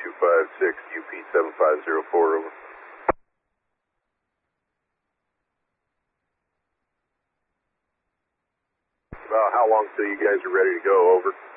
256, UP 7504, over. About how long till you guys are ready to go, over?